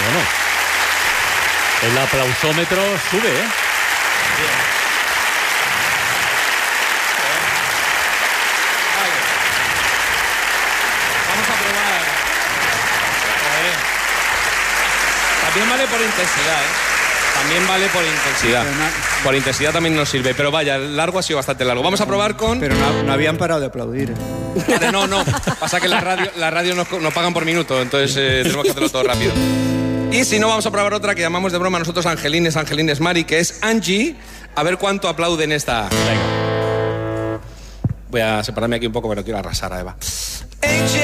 Bueno, el aplausómetro sube, ¿eh? Bien. Vale. Vamos a probar. También vale por intensidad, ¿eh? También vale por intensidad. Por intensidad también nos sirve. Pero vaya, el largo ha sido bastante largo. Vamos a probar con... Pero no habían parado de aplaudir. No. Pasa que la radio nos pagan por minuto, entonces tenemos que hacerlo todo rápido. Y si no, vamos a probar otra que llamamos de broma nosotros Angelines Mari, que es Angie. A ver cuánto aplauden esta. Venga. Voy a separarme aquí un poco, pero quiero arrasar a Eva.